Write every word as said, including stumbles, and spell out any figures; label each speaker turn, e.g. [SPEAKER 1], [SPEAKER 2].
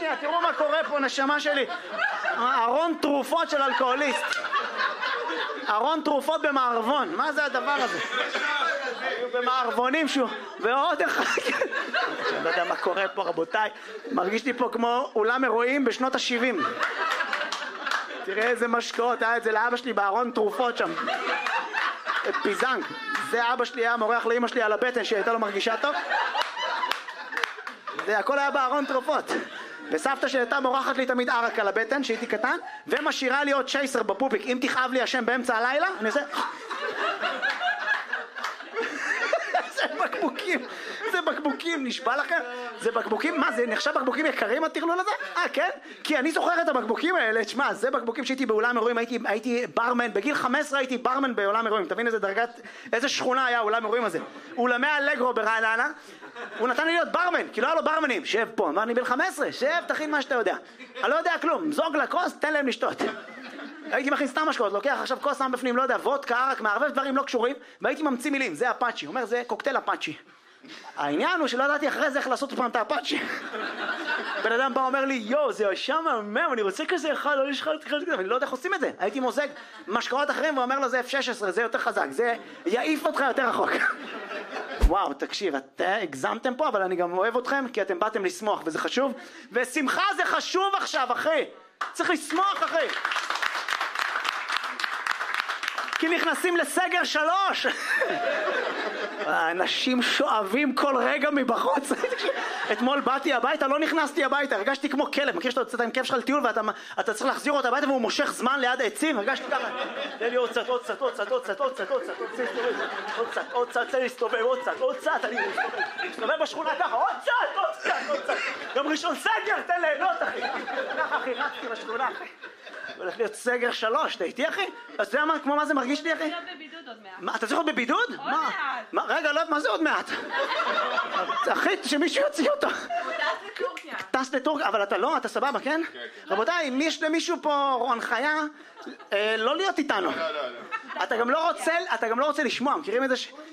[SPEAKER 1] שנייה, תראו מה קורה פה, נשמה שלי. ארון תרופות של אלכוהוליסט. ארון תרופות במערבון, מה זה הדבר הזה? במערבונים שהוא, ועוד אחד. אני לא יודע מה קורה פה, רבותיי. מרגיש לי פה כמו אולם אירועים בשנות ה-שבעים. תראה איזה משקאות, היה את זה לאבא שלי בארון תרופות שם. פיזנג. זה אבא שלי היה מורח לאמא שלי על הבטן שהייתה לו מרגישה טוב. זה הכל היה בארון תרופות. וסבתא שהייתה מורחת לי תמיד ערק על הבטן שהייתי קטן, ומשאירה לי עוד שייסר בפופיק. אם תכאב לי השם באמצע הלילה, אני עושה... זה בקבוקים, זה בקבוקים, נשבע לכם? זה בקבוקים, מה זה נחשב בקבוקים יקרים הטרלול הזה? אה כן? כי אני זוכר את הבקבוקים האלה, תשמע, זה בקבוקים שהייתי באולם אירועים, הייתי, הייתי ברמן, בגיל חמש עשרה הייתי ברמן באולם אירועים, תבין איזה דרגת, איזה שכונה היה אולם אירועים הזה. אולמי אלגרו ברעננה, הוא נתן לי להיות ברמן, כי לא היה לו ברמנים, שב פה, אמר לי בן חמש עשרה, שב, תכין מה שאתה יודע. אני לא יודע כלום, זוג לכוס, תן להם לשתות. הייתי מכין סתם משקאות, לוקח עכשיו כוס שם בפנים, לא יודע, וודקה, ערק, מערבב דברים לא קשורים, והייתי ממציא מילים, זה אפאצ'י, הוא אומר, זה קוקטייל אפאצ'י. העניין הוא שלא ידעתי אחרי זה איך לעשות פעם את האפאצ'י. בן אדם בא אומר לי, יו, זה שם מהמם, אני רוצה כזה אחד, לא לשחרר את כזה, ואני לא יודע איך עושים את זה. הייתי מוזג משקאות אחרים ואומר לו, זה אף שש עשרה, זה יותר חזק, זה יעיף אותך יותר רחוק. וואו, תקשיב, אתם הגזמתם פה, אבל אני גם אוהב אתכם, כי אתם באתם לשמוח, וזה חשוב. ושמחה זה חשוב עכשיו, אחי. צריך לשמוח, אחי. כי נכנסים לסגר שלוש. האנשים שואבים כל רגע מבחוץ. אתמול באתי הביתה, לא נכנסתי הביתה, הרגשתי כמו כלב. מכיר שאתה יוצא עם כיף שלך לטיול ואתה צריך להחזיר אותה הביתה והוא מושך זמן ליד העצים, הרגשתי ככה. תן לי עוד קצת, עוד קצת, עוד קצת, עוד קצת, עוד קצת, עוד קצת, עוד קצת, עוד קצת, תן לי להסתובב, עוד קצת, עוד קצת, אני מסתובב בשכונה ככה, עוד קצת, עוד קצת, עוד קצת. יום ראשון סגר, תן ליהנות, אחי. ככה, אחי, רצתי לשכונה, אחי. הולך להיות סגר שלוש, אתה איתי אחי? אז אתה יודע מה, כמו מה זה מרגיש לי אחי?
[SPEAKER 2] אני להיות בבידוד עוד מעט.
[SPEAKER 1] מה, אתה צריך להיות בבידוד?
[SPEAKER 2] עוד מעט.
[SPEAKER 1] רגע, לא, מה זה עוד מעט? אחי, שמישהו יוציא אותו.
[SPEAKER 2] הוא טס לטורקיה.
[SPEAKER 1] טס לטורקיה, אבל אתה לא, אתה סבבה, כן? רבותיי, אם יש למישהו פה הנחיה, לא להיות איתנו. אתה גם לא רוצה לשמוע, מכירים את זה ש...